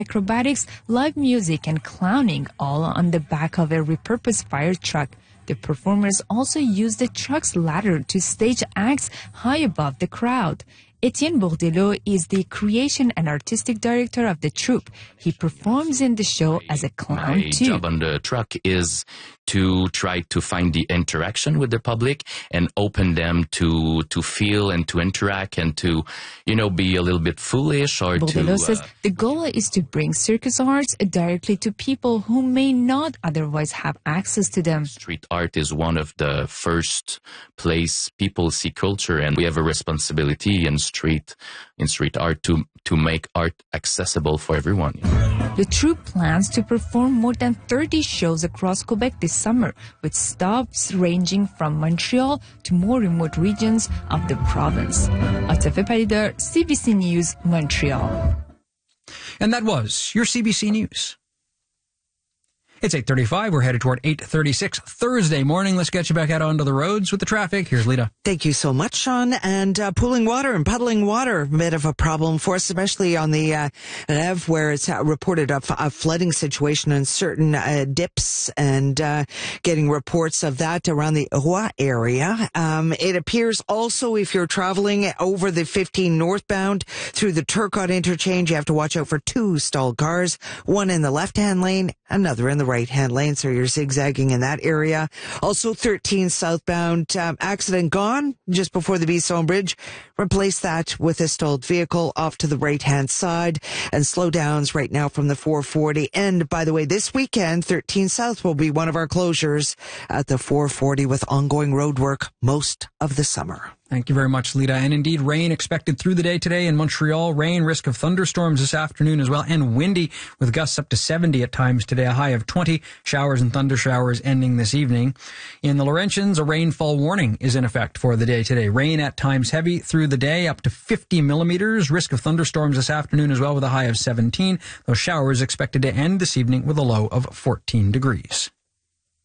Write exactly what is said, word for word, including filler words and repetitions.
acrobatics, live music, and clowning, all on the back of a repurposed fire truck. The performers also used the truck's ladder to stage acts high above the crowd. Etienne Bourdelot is the creation and artistic director of the troupe. He performs in the show as a clown My too. job on the truck is to try to find the interaction with the public and open them to to feel and to interact and to, you know, be a little bit foolish or Bourdelot to... Uh, says the goal is to bring circus arts directly to people who may not otherwise have access to them. Street art is one of the first place people see culture, and we have a responsibility in street in street art to to make art accessible for everyone. The troupe plans to perform more than thirty shows across Quebec this summer, with stops ranging from Montreal to more remote regions of the province. Atafe Palidar, C B C News, Montreal. And that was your C B C News. It's eight thirty-five. We're headed toward eight thirty-six Thursday morning. Let's get you back out onto the roads with the traffic. Here's Lita. Thank you so much, Sean. And uh, pooling water and puddling water, a bit of a problem for us, especially on the uh, Rev, where it's uh, reported a, f- a flooding situation in certain uh, dips, and uh, getting reports of that around the Roy area. Um, it appears also if you're traveling over the fifteen northbound through the Turcotte interchange, you have to watch out for two stalled cars, one in the left-hand lane, another in the right-hand lane, so you're zigzagging in that area. Also, thirteen southbound, um, accident gone just before the Bisson Bridge. Replace that with a stalled vehicle off to the right-hand side, and slowdowns right now from the four forty. And by the way, this weekend, thirteen South will be one of our closures at the four forty with ongoing road work most of the summer. Thank you very much, Lita. And indeed, rain expected through the day today in Montreal. Rain, risk of thunderstorms this afternoon as well, and windy with gusts up to seventy at times today, a high of twenty. Showers and thunder showers ending this evening. In the Laurentians, a rainfall warning is in effect for the day today. Rain at times heavy through the day, up to fifty millimeters. Risk of thunderstorms this afternoon as well with a high of seventeen. Those showers expected to end this evening with a low of fourteen degrees.